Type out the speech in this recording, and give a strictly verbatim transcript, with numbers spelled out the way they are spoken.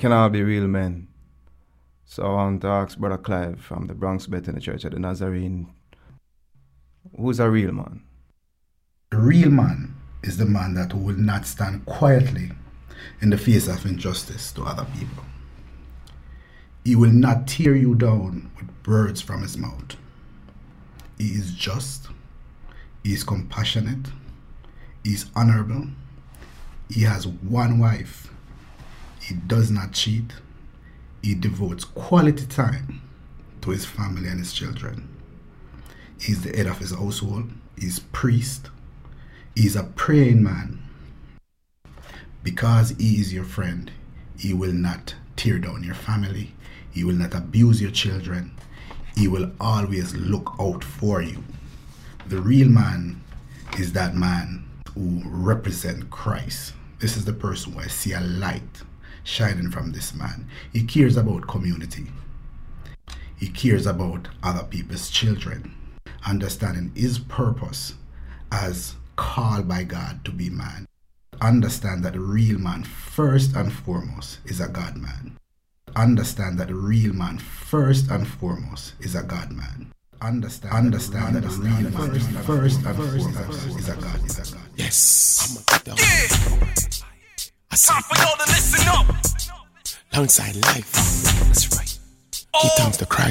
can all be real men. So I want to ask Brother Clive from the Bronx Bethany Church of the Nazarene, who's a real man? A real man is the man that will not stand quietly in the face of injustice to other people. He will not tear you down with words from his mouth. He is just, he is compassionate, he is honorable, he has one wife, he does not cheat, he devotes quality time to his family and his children. He is the head of his household, he is priest, he is a praying man. Because he is your friend, he will not tear down your family, he will not abuse your children, he will always look out for you. The real man is that man who represents Christ. This is the person who I see a light shining from this man. He cares about community. He cares about other people's children, understanding his purpose as called by God to be man. Understand that the real man first and foremost is a God man. Understand that the real man first and foremost is a God man. Understand, understand that the real man first and foremost is a God, is a God. Yes. I'm a yeah. I time for y'all to listen up. Alongside life. That's right. Give thanks to Christ.